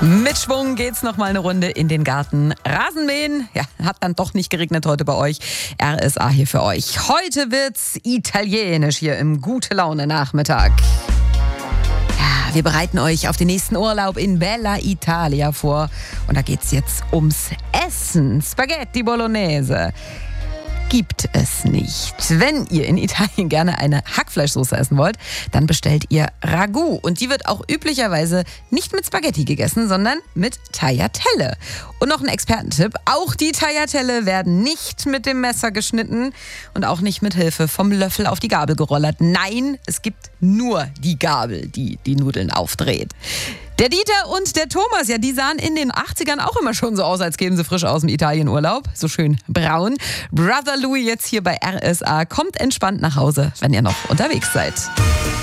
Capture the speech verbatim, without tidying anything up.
Mit Schwung geht's noch mal eine Runde in den Garten. Rasenmähen, ja, hat dann doch nicht geregnet heute bei euch. R S A hier für euch. Heute wird's italienisch hier im Gute-Laune-Nachmittag. Ja, wir bereiten euch auf den nächsten Urlaub in Bella Italia vor. Und da geht's jetzt ums Essen. Spaghetti Bolognese gibt es nicht. Wenn ihr in Italien gerne eine Hackfleischsoße essen wollt, dann bestellt ihr Ragù. Und die wird auch üblicherweise nicht mit Spaghetti gegessen, sondern mit Tagliatelle. Und noch ein Expertentipp, auch die Tagliatelle werden nicht mit dem Messer geschnitten und auch nicht mit Hilfe vom Löffel auf die Gabel gerollert. Nein, es gibt nur die Gabel, die die Nudeln aufdreht. Der Dieter und der Thomas, ja, die sahen in den achtzigern auch immer schon so aus, als kämen sie frisch aus dem Italienurlaub. So schön braun. Brother Louis jetzt hier bei R S A. Kommt entspannt nach Hause, wenn ihr noch unterwegs seid.